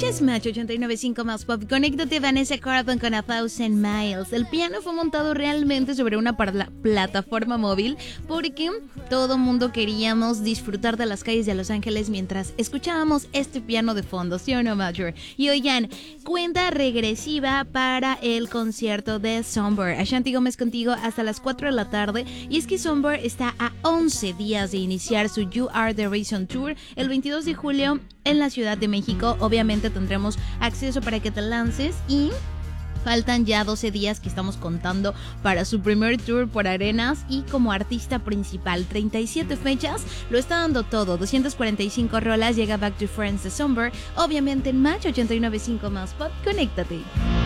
Escuchas Match 89.5 más pop. Conéctate, Vanessa Carlton con A Thousand Miles. El piano fue montado realmente sobre una plataforma móvil porque todo mundo queríamos disfrutar de las calles de Los Ángeles mientras escuchábamos este piano de fondo, ¿sí o no, Major? Y oigan, cuenta regresiva para el concierto de Somber. Ashanti Gómez contigo hasta las 4 de la tarde. Y es que Somber está a 11 días de iniciar su You Are the Reason Tour el 22 de julio en la Ciudad de México. Obviamente tendremos acceso para que te lances y faltan ya 12 días que estamos contando para su primer tour por arenas y como artista principal. 37 fechas, lo está dando todo. 245 rolas, llega Back to Friends de Somber, obviamente en Match 89.5 más pop. Conéctate.